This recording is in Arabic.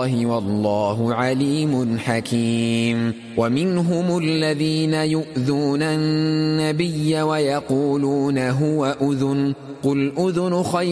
الله والله عليم حكيم. ومنهم الذين يؤذون النبي ويقولون هو أذن قل أذن خير